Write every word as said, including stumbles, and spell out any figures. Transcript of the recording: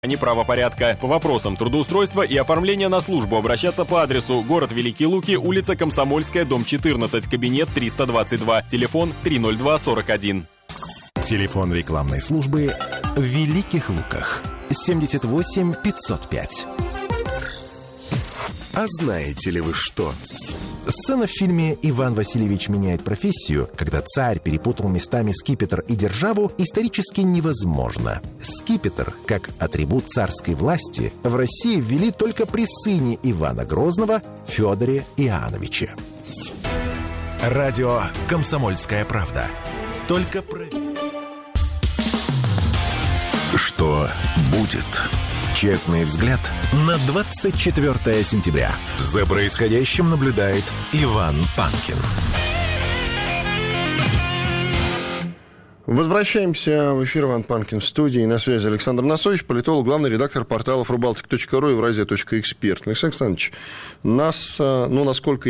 не правопорядка. По вопросам трудоустройства и оформления на службу обращаться по адресу: город Великие Луки, улица Комсомольская, дом четырнадцать, кабинет триста двадцать два, телефон три ноль два сорок один. Телефон рекламной службы в Великих Луках семьдесят восемь пятьсот пять. А знаете ли вы что? Сцена в фильме «Иван Васильевич меняет профессию», когда царь перепутал местами скипетр и державу, исторически невозможна. Скипетр, как атрибут царской власти, в России ввели только при сыне Ивана Грозного Федоре Иоанновиче. Радио «Комсомольская правда». Только про... Что будет? Честный взгляд на двадцать четвёртое сентября. За происходящим наблюдает Иван Панкин. Возвращаемся в эфир. Иван Панкин в студии. На связи Александр Носович, политолог, главный редактор порталов рубалтик точка ру и евразия точка эксперт. Александр Александрович, нас, ну, насколько